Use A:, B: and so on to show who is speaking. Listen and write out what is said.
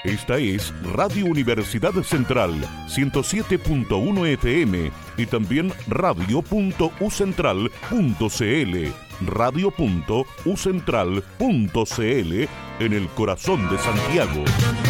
A: Esta es Radio Universidad Central, 107.1 FM y también radio.ucentral.cl, radio.ucentral.cl en el corazón de Santiago.